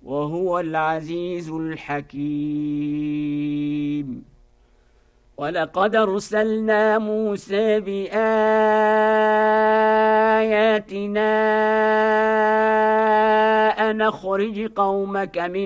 وهو العزيز الحكيم. ولقد أرسلنا موسى بآياتنا أن أخرج قومك من